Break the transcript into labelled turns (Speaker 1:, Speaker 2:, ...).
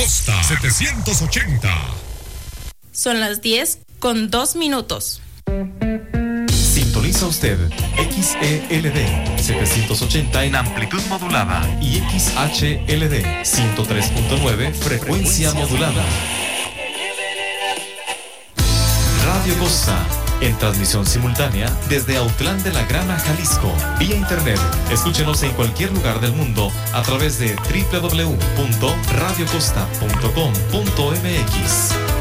Speaker 1: Costa 780.
Speaker 2: Son las 10:02.
Speaker 3: Sintoniza usted XELD 780 en amplitud modulada y XHLD 103.9 frecuencia modulada. Radio Costa, en transmisión simultánea desde Autlán de la Grana, Jalisco, vía internet. Escúchenos en cualquier lugar del mundo a través de www.radiocosta.com.mx.